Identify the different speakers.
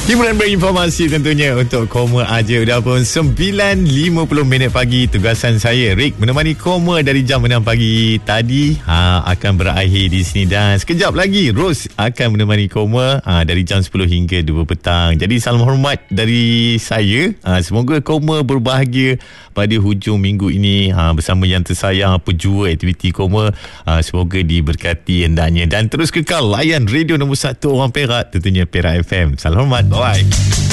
Speaker 1: Hiburan berinformasi tentunya untuk Koma Aja. Dah pun 9.50 minit pagi. Tugasan saya Rick menemani Koma dari jam 6 pagi tadi akan berakhir di sini. Dan sekejap lagi Ros akan menemani Koma dari jam 10 hingga 2 petang. Jadi salam hormat dari saya. Semoga Koma berbahagia pada hujung minggu ini bersama yang tersayang pejua aktiviti Koma. Semoga diberkati hendaknya. Dan terus kekal layan radio nombor 1 orang Perak, tentunya Perak FM. Salam hormat. Bye.